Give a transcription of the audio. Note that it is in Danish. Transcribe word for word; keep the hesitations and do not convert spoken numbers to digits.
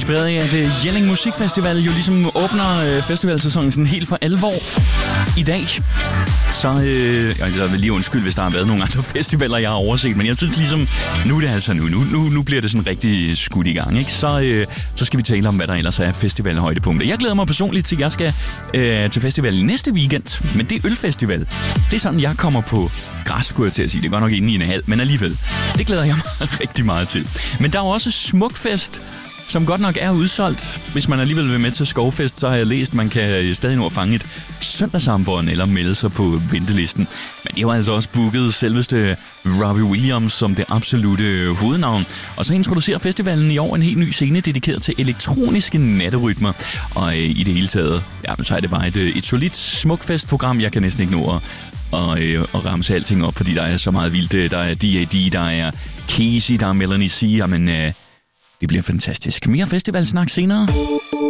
inspireret af, at uh, Jelling Musikfestival jo ligesom åbner uh, festivalsæsonen sådan helt for alvor i dag. Så øh, jeg vil lige undskylde, hvis der har været nogle andre festivaler, jeg har overset, men jeg synes ligesom, nu er det altså nu. Nu, nu, nu bliver det sådan rigtig skudt i gang, ikke? Så, øh, så skal vi tale om, hvad der ellers er festivalhøjdepunkter. Jeg glæder mig personligt til, at jeg skal øh, til festival i næste weekend, men det er ølfestival. Det er sådan, jeg kommer på græs, skulle jeg til at sige. Det er godt nok inde i en halv, men alligevel. Det glæder jeg mig rigtig meget til. Men der er jo også Smukfest, som godt nok er udsolgt. Hvis man alligevel vil med til Skovfest, så har jeg læst, at man kan stadig nå at fange et søndagsarmbånd eller melde sig på ventelisten. Men de har altså også booket selveste Robbie Williams som det absolute hovednavn. Og så introducerer festivalen i år en helt ny scene dedikeret til elektroniske natterytmer. Og øh, i det hele taget, ja, så er det bare et, et solidt Smukfest-program. Jeg kan næsten ikke nå at og, øh, og ramse alting op, fordi der er så meget vildt. Der er D A D, der er Casey, der er Melanie C. Jamen, øh, det bliver fantastisk. Mere festivalsnak senere.